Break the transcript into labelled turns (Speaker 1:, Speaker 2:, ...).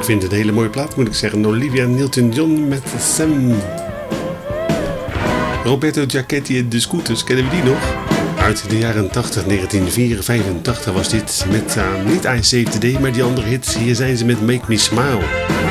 Speaker 1: Ik vind het een hele mooie plaat, moet ik zeggen. Olivia Newton-John met Sam. Roberto Giachetti en de Scooters, kennen we die nog? Uit de jaren 80, 1984 was dit met niet I Saved the Day, maar die andere hits. Hier zijn ze met Make Me Smile.